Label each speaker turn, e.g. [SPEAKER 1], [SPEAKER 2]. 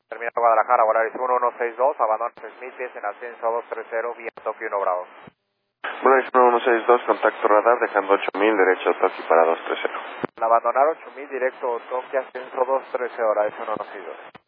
[SPEAKER 1] Terminal Guadalajara, Volaris 1162, abandono 3000 pies en ascenso 230, vía Tokio 1 Bravo.
[SPEAKER 2] Volaris 1162, contacto radar, dejando 8000, derecho Tokio para 230.
[SPEAKER 1] Al abandonar 8000, directo Tokio, ascenso 230, Volaris 1162.